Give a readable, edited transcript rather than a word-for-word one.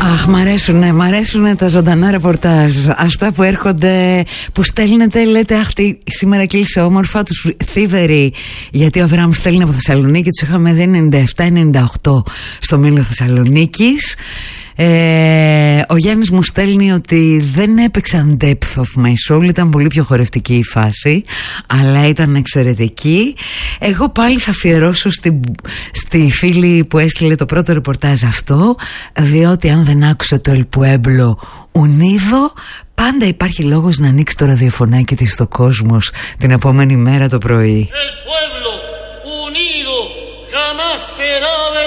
Αχ, μ' αρέσουνε τα ζωντανά ρεπορτάζ. Αυτά που έρχονται, που στέλνετε, λέτε αχ, σήμερα κύλησε όμορφα, τους θύβεροι. Γιατί ο Αβραάμ στέλνει από Θεσσαλονίκη, τους είχαμε δει 97-98 στο Μήλο Θεσσαλονίκης. Ο Γιάννης μου στέλνει ότι δεν έπαιξαν depth of my soul, ήταν πολύ πιο χορευτική η φάση, αλλά ήταν εξαιρετική. Εγώ πάλι θα αφιερώσω στη φίλη που έστειλε το πρώτο ρεπορτάζ αυτό, διότι αν δεν άκουσε το El Pueblo Unido, πάντα υπάρχει λόγος να ανοίξει το ραδιοφωνάκι της στο Κόσμος την επόμενη μέρα το πρωί. El pueblo unido jamás será